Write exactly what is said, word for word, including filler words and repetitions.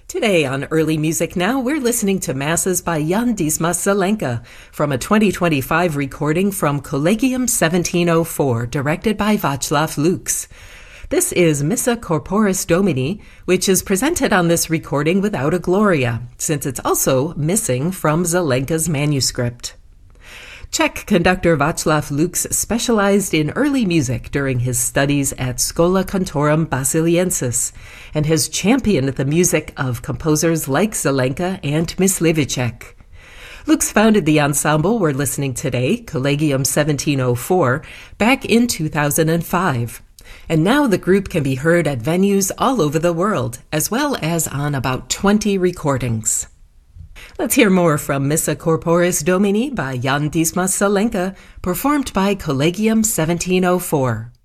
Today on Early Music Now, we're listening to Masses by Jan Dismas Zelenka from a twenty twenty-five recording from Collegium seventeen oh four, directed by Václav Lux. This is Missa Corporis Domini, which is presented on this recording without a Gloria, since it's also missing from Zelenka's manuscript. Czech conductor Václav Lux specialized in early music during his studies at Schola Cantorum Basiliensis and has championed the music of composers like Zelenka and Myslivicek. Lux founded the ensemble we're listening today, Collegium seventeen oh four, back in two thousand five. And now the group can be heard at venues all over the world, as well as on about twenty recordings. Let's hear more from Missa Corporis Domini by Jan Dismas Zelenka, performed by Collegium seventeen oh four.